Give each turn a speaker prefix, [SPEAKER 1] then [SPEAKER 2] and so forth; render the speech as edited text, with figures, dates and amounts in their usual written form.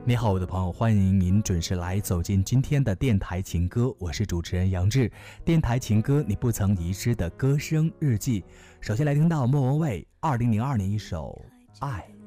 [SPEAKER 1] 你好，我的朋友，欢迎您准时来走进今天的电台情歌，我是主持人杨志。电台情歌，你不曾遗失的歌声日记。首先来听到莫文蔚2002年一首《爱》。